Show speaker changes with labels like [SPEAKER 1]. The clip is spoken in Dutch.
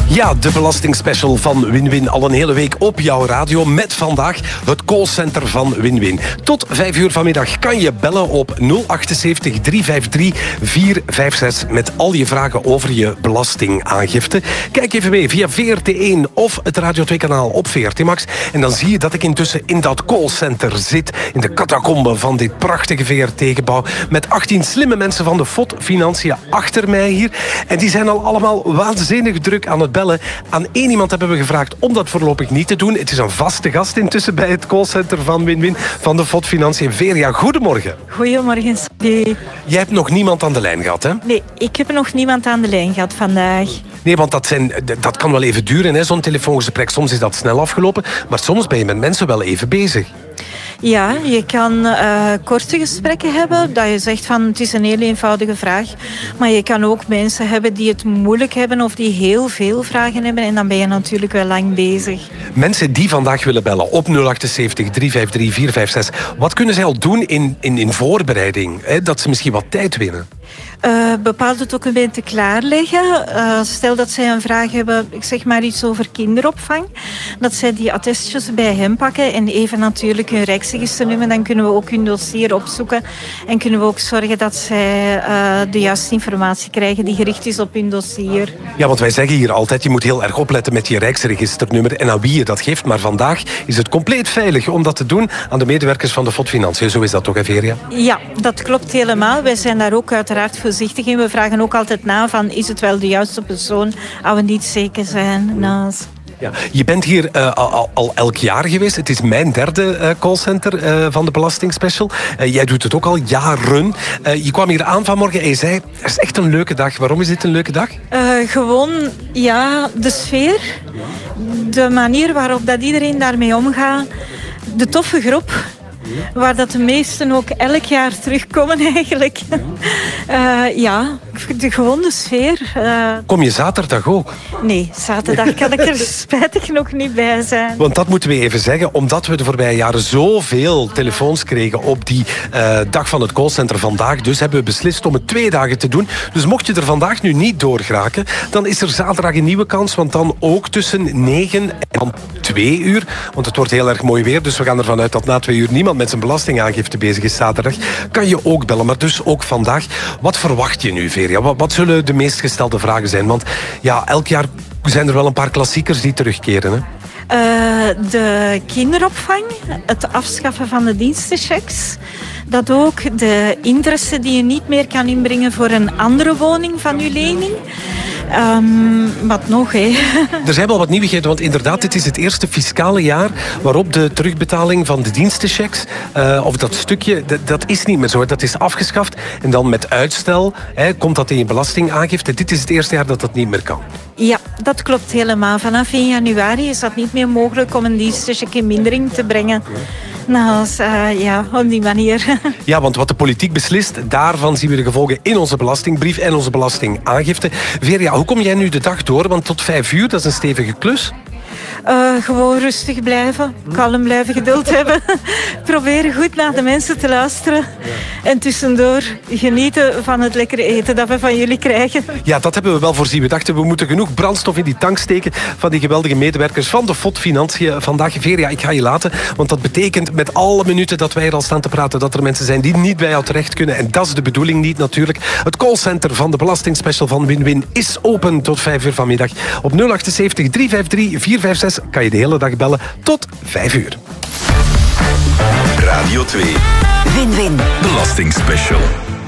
[SPEAKER 1] Ja, de belastingspecial van Win-Win al een hele week op jouw radio. Met vandaag het callcenter van Win-Win. Tot 5 uur vanmiddag kan je bellen op 078 353 456 met al je vragen over je belastingaangifte. Kijk even mee via VRT1 of het Radio 2-kanaal op VRT Max. En dan zie je dat ik intussen in dat callcenter zit. In de catacombe van dit prachtige VRT-gebouw. Met 18 slimme mensen van de FOD Financiën achter mij hier. En die zijn al allemaal waanzinnig druk aan het bellen. Aan één iemand hebben we gevraagd om dat voorlopig niet te doen. Het is een vaste gast intussen bij het callcenter van Win-Win van de FOD Financiën. Veria, goedemorgen.
[SPEAKER 2] Goedemorgen, Sandy.
[SPEAKER 1] Jij hebt nog niemand aan de lijn gehad, hè?
[SPEAKER 2] Nee, ik heb nog niemand aan de lijn gehad vandaag.
[SPEAKER 1] Nee, want dat kan wel even duren, hè, zo'n telefoongesprek. Soms is dat snel afgelopen, maar soms ben je met mensen wel even bezig.
[SPEAKER 2] Ja, je kan korte gesprekken hebben, dat je zegt van het is een heel eenvoudige vraag. Maar je kan ook mensen hebben die het moeilijk hebben of die heel veel vragen hebben. En dan ben je natuurlijk wel lang bezig.
[SPEAKER 1] Mensen die vandaag willen bellen op 078 353 456. Wat kunnen zij al doen in voorbereiding? Hè, dat ze misschien wat tijd winnen?
[SPEAKER 2] Bepaalde documenten klaarleggen. Stel dat zij een vraag hebben, ik zeg maar iets over kinderopvang. Dat zij die attestjes bij hem pakken en even natuurlijk hun rijksregisternummer. Dan kunnen we ook hun dossier opzoeken. En kunnen we ook zorgen dat zij de juiste informatie krijgen die gericht is op hun dossier. Ja,
[SPEAKER 1] want wij zeggen hier altijd, je moet heel erg opletten met je rijksregisternummer en aan wie je dat geeft. Maar vandaag is het compleet veilig om dat te doen aan de medewerkers van de FOD Financiën. Zo is dat toch, Veria?
[SPEAKER 2] Ja, dat klopt helemaal. Wij zijn daar ook uiteraard voorzichtig in. We vragen ook altijd na van is het wel de juiste persoon als we niet zeker zijn.
[SPEAKER 1] Ja, je bent hier al elk jaar geweest. Het is mijn derde callcenter van de Belastingspecial. Jij doet het ook al jaren. Je kwam hier aan vanmorgen en je zei, het is echt een leuke dag. Waarom is dit een leuke dag?
[SPEAKER 2] Gewoon, ja, de sfeer. De manier waarop dat iedereen daarmee omgaat. De toffe groep. Waar dat de meesten ook elk jaar terugkomen eigenlijk. Gewoon de sfeer.
[SPEAKER 1] Kom je zaterdag ook?
[SPEAKER 2] Nee, zaterdag kan ik er spijtig nog niet bij zijn.
[SPEAKER 1] Want dat moeten we even zeggen, omdat we de voorbije jaren zoveel telefoons kregen op die dag van het callcenter vandaag. Dus hebben we beslist om het 2 dagen te doen. Dus mocht je er vandaag nu niet door geraken, dan is er zaterdag een nieuwe kans. Want dan ook tussen 9 en dan 2 uur. Want het wordt heel erg mooi weer. Dus we gaan ervan uit dat na 2 uur niemand met zijn belastingaangifte bezig is zaterdag. Kan je ook bellen, maar dus ook vandaag. Wat verwacht je nu, Veria? Wat zullen de meest gestelde vragen zijn? Want ja, elk jaar zijn er wel een paar klassiekers die terugkeren, hè?
[SPEAKER 2] De kinderopvang, het afschaffen van de dienstenchecks. Dat ook de interesse die je niet meer kan inbrengen voor een andere woning van je lening. Wat nog, hè?
[SPEAKER 1] Er zijn wel wat nieuwigheden, want inderdaad, dit is het eerste fiscale jaar waarop de terugbetaling van de dienstenchecks, of dat stukje, dat is niet meer zo. Dat is afgeschaft en dan met uitstel komt dat in je belastingaangifte. Dit is het eerste jaar dat dat niet meer kan.
[SPEAKER 2] Ja, dat klopt helemaal. Vanaf 1 januari is dat niet meer mogelijk om een dienstencheck in mindering te brengen. Nou, op die manier.
[SPEAKER 1] Ja, want wat de politiek beslist, daarvan zien we de gevolgen in onze belastingbrief en onze belastingaangifte. Veria, hoe kom jij nu de dag door? Want tot 5 uur, dat is een stevige klus.
[SPEAKER 2] Gewoon rustig blijven, kalm blijven, geduld hebben. Proberen goed naar de mensen te luisteren. En tussendoor genieten van het lekkere eten dat we van jullie krijgen. Ja,
[SPEAKER 1] dat hebben we wel voorzien. We dachten, we moeten genoeg brandstof in die tank steken van die geweldige medewerkers van de FOD Financiën vandaag. Veria, ik ga je laten, want dat betekent met alle minuten dat wij er al staan te praten, dat er mensen zijn die niet bij jou terecht kunnen. En dat is de bedoeling niet natuurlijk. Het callcenter van de Belastingspecial van Win-Win is open tot 5 uur vanmiddag. Op 078 353 456 kan je de hele dag bellen tot 5 uur.
[SPEAKER 3] Radio 2.
[SPEAKER 4] Win-Win.
[SPEAKER 3] Belastingspecial.